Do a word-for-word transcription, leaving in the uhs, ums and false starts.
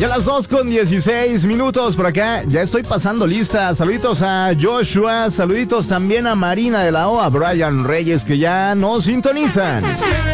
Ya las dos con dieciséis minutos por acá. Ya estoy pasando lista. Saluditos a Joshua. Saluditos también a Marina de la O, a Brian Reyes, que ya nos sintonizan.